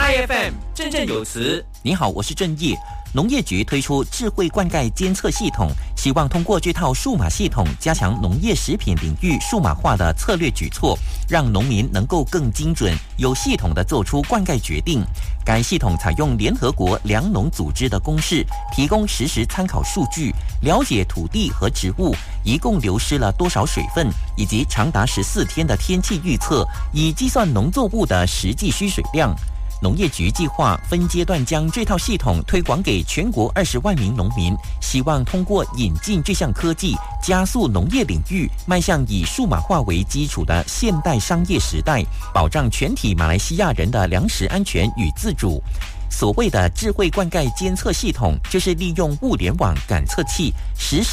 IFM 振振有词。 你好，我是郑业。农业局推出智慧灌溉监测系统，希望通过这套数码系统加强农业食品领域数码化的策略举措，让农民能够更精准、有系统地做出灌溉决定。该系统采用联合国粮农组织的公式，提供实时参考数据，了解土地和植物一共流失了多少水分，以及长达14天的天气预测，以计算农作物的实际需水量。农业局计划分阶段将这套系统推广给全国20万名农民，希望通过引进这项科技，加速农业领域迈向以数码化为基础的现代商业时代，保障全体马来西亚人的粮食安全与自主。所谓的智慧灌溉监测系统，就是利用物联网感测器实时